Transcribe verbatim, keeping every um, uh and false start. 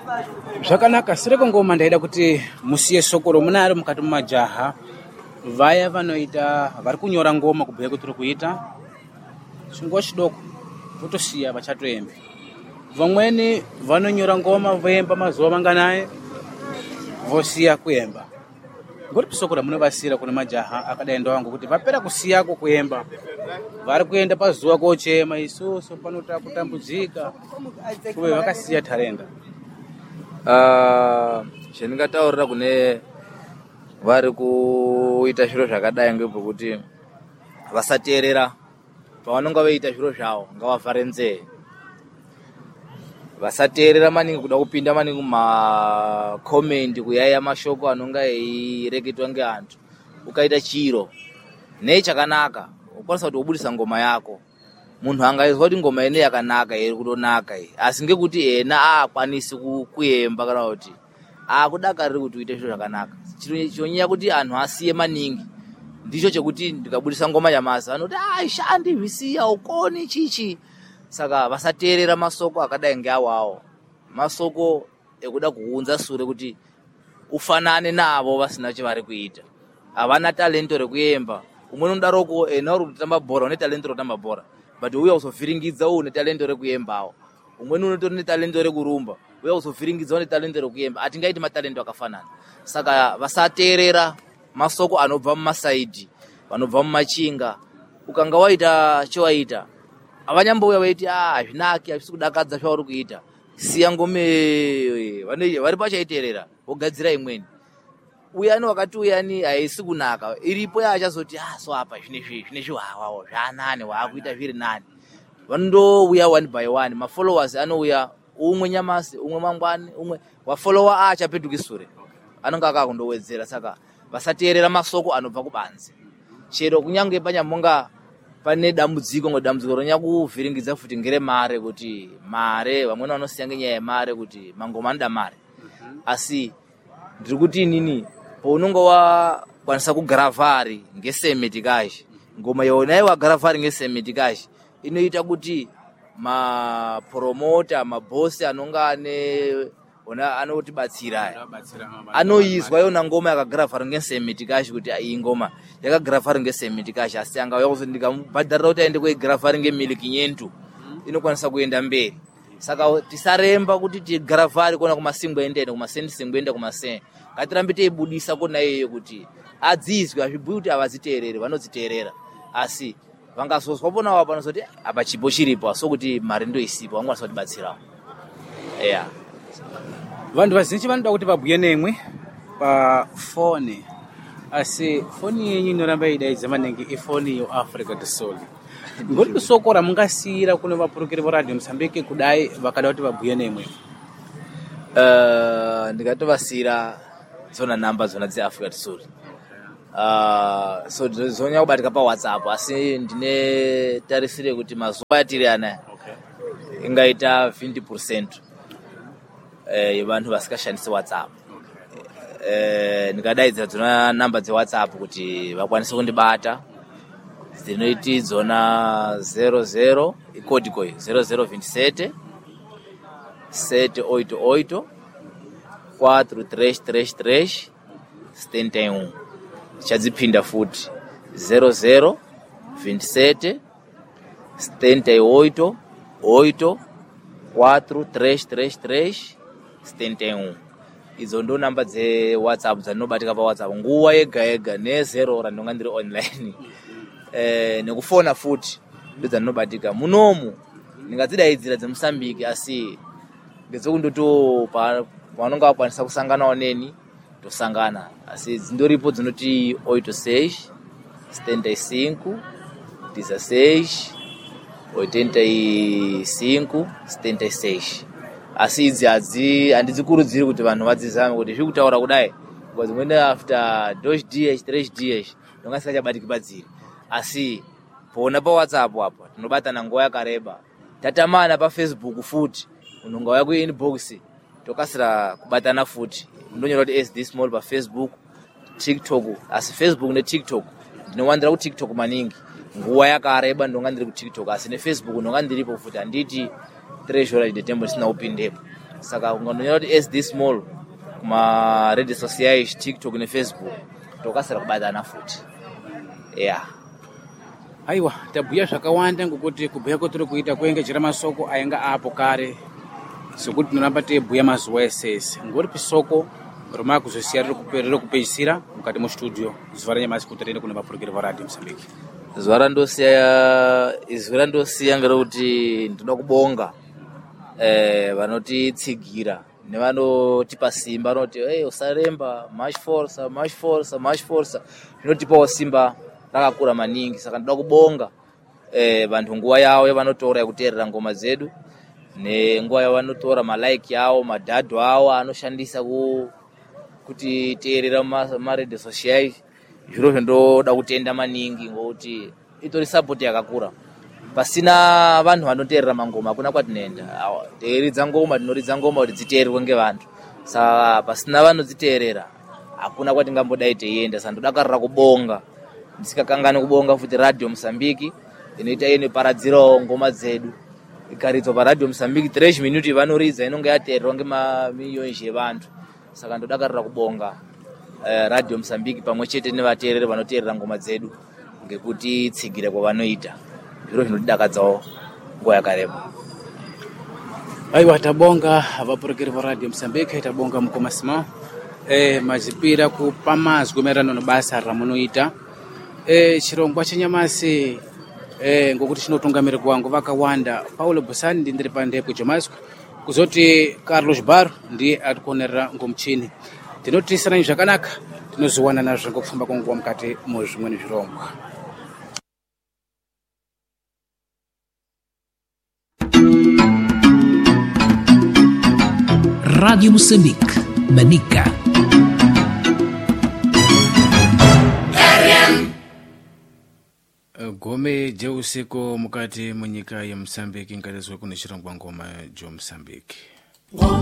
Zvakanaka, sireko ngoma ndaida kuti musiye sokoro munari mukati mumajaha vaya vanoita vari kunyora ngoma kubhuya kuti tiri kuita chinguva chidoko votosiya vachatoembe. Vamweni vanonyora ngoma voemba mazuva manganayi vosiya kuemba. Ngoti sokora munovasira kune majaha akadai ndawangu kuti vapera kusiyako kuemba vari kuenda pazuva kochema isusu panota kutambudzika kuve vakasiya tarenda. Uh, chendingataurira kune vari kuita zviro zvakadai ngepekuti vasateerera pavanonga veita zviro zvavo ngavavhare nzee. Vasateerera maningi kuda kupinda maningi mumakomendi kuyaiya mashoko anonga eireketwa ngeantu. Ukaita chiro nechakanaka ukwanisa kuti ubudisa ngoma yako, munhu angaizwa kuti ngoma ine yakanaka iri kutonaka iyi, asi ngekuti ena aakwanisi kuemba kana kuti akudakariri kuti uite zviro zvakanaka. Chiro chonyanya kuti anhu asiye maningi ndicho chekuti ndikabudisa ngoma nyamasa anoti aishandi zvisiya ukoni chichi. Saka vasateerera masoko akadai ngeawawo, masoko ekuda kuunza sure kuti ufanane navo vasina chivari kuita. Havana talento rekuyemba. Umweni unodaroko ena uri kutamba bhora une talento rekutamba bhora, but uya usovhiringidza une talento rekuyembawo. Umweni unotori netalento rekurumba, uya usovhiringidza une talento rekuyemba. Hatingaiti matalento akafanana. Saka vasateerera masoko anobva mumasaidhi, vanobva mumachinga. Ukanga waita chowaita avanyambouya vaiti ah zvinaki hazvisi kudakadza zvauri kuita, siya ngome vari pachaiteerera vogadzira imweni. Uyani wakati uyani haisi kunaka iripo yachazoti ah so apa zvinezvi zvinezvi wawawo zvanani waakuita zviri nani. Vanondouya one by one, mafollowers anouya umwe nyamasi umwe mangwani umwe wafollower achapetuki sure anonga akakundowedzera. Saka vasateerera masoko anobva kubanze. Chero kunyange panyamonga pane dambudziko ngo dambudziko ronya kuvhiringidza futi ngere mare, kuti mare vamweni vanosiya ngenyaya yemare kuti mangoma anoda mare. Asi ndiri kuti inini paunonga wakwanisa kugara vhari ngesemetikashi, ngoma yona iwagara vhari ngesemetikashi inoita kuti mapromota mabhosi anonga ane ona anotibatsira anoizwa yona ngoma yakagara vhari ngesemetikashi kuti iyi ngoma yakagara vhari ngesemetikashi, asi angauya kuzi ndikamubhadharira kuti aende kuigara vhari ngemiliki nyentu inokwanisa kuenda mberi. Saka tisaremba kuti tigara vhari kuona kumasingwe endende kumasendisingwe ende kumasenge. Ngatirambe teibudisa kona iyoyo kuti adzizwe, azvibhuyi kuti avaziteereri, vanodziteerera. Asi vangazozwa pona wapo vanozoti apa chipo chiripo so kuti mari ndo isipo vangwanisa kutibatsirawo. Yeah. Vanhu vazhinji vanoda kuti vabhuye nemwe pafoni, asi foni yenyu inoramba idaidza maningi ifoni yeAfrica do Sul. Ngoti kusokora mungasiyira kune vapurukiri voradhiyo Mozambique kudai vakada kuti vabhuye nemwe. Uh, ndikatovasiyira dzona namba dzona dzeAfrica do Sul. Uh, so zonya kubatika pa WhatsApp, asi ndine tarisire kuti mazuva atiri anaya okay, ingaita twenty percent eh yevanhu vasikashandisa WhatsApp. Eh ndikadaidza dzona namba dze WhatsApp kuti vakwanise kundibata, dzinoiti dzona zero zero ikodigo zero zero two seven sete oito oito quatro três três três setenta e um. Chadzipinda futi zero zero two seven setenta e oito oito quatro três três três setenta e um. Idzo ndo namba dze WhatsApp dzanobatika pa WhatsApp nguwa yega yega ne zero ora ndonga ndiri online. Eh nekufona futi ndo dzanobatika munomu. Ndingadzidaidzira dze Mozambique, asi ngezokundoto pa vanonga vakwanisa kusangana oneni tosangana, asi dzindoripo dzinoti oito seis setenta e cinco dezesseis oitenta e cinco setenta e seis. Asi idzi adzi handidzikurudziri kuti vanhu vadzizame kuti zvikutaura kudai because dzimweni after dos dias tres dias ndongasikachabatiki padziri. Asi pona pa WhatsApp apa tinobatana nguwa yakareba, tatamana pa Facebook futi unonga waya ku inbox tokasira kubatana futi. Ndonyora kuti S D Small pa Facebook, TikTok, asi Facebook ne TikTok ndinowandira ku TikTok maningi nguwa yakareba ndonga ndiri ku TikTok, asi ne Facebook ndonga ndiripo futi anditi treasure de tembo sina upindepo. saka unganonyera kuti S D Small kuma redes sociais TikTok ne Facebook tokasira kubatana futi. Yeah. Aiwa, tabhuya zvakawanda ngokuti kubhuya kwatiri kuita kuengejera masoko ainga apo kare. Sokuti tinoramba teibhuya mazuva esese. Ngori pisoko roma kuzosiya riri kuperera kupedzisira mukati mustudio zuva ranyamashi kuti tiende kune vapurukiri varadio Mozambique. Zuva randosiya izwi randosiya ngerekuti ndinoda kubonga eh vanotitsigira nevanotipa simba vanoti hey usaremba much force much force much force zvinotipawo simba rakakura maningi saka ndoda kubonga eh vantu nguva yawo yavanotora yakuteerera ngoma dzedu nenguva yavanotora malike yawo madhadho awo anoshandisa ku kuti teerera maredio sociais zviro zvindoda kutenda maningi ngokuti itori support yakakura. Pasina vanhu vanoteerera mangoma hakuna kwatinoenda. Teeridza ngoma tinoridza ngoma kuti dziteererwe ngevantu. Saka pasina vanodziteerera hakuna kwatingambodai teienda. Saka ndodakarira kubonga. Ndisikakangani kubonga futi Radio Mozambique inoita ine paradzirawo ngoma dzedu. Ikaridzwa paradio Mozambique thresh minute vanoridza inonge yateererwa ngemamiliyoni evantu. Saka ndodakarira kubonga uh, Radio Mozambique pamwe chete nevateereri vanoteerera ngoma dzedu ngekuti tsigire kwavanoita. Zviro zvinodakadzawo nguva yakareba. Aiwa, tabonga vapurukiri varadio Mozambique, tabonga mukoma Simão eh mazipira kupamazwe maererano nebasa ramunoita. Eh chirongwa chenyamasi eh ngokuti chinotungamirirwa nguva vakawanda. Paulo Busani ndi ndiri pandepo Jomasco kuzoti Carlos Bar ndiye atikonerera ngomchini. Tinotisana zvakanaka tinozowana nazvo ngokufamba kwenguva mukati muzvimweni zvirongwa. Radio Moçambique, Manica. Gome jeusiku mukati munyika ya Mozambique ngati zwe kune chirongwa ngoma jo Mozambique.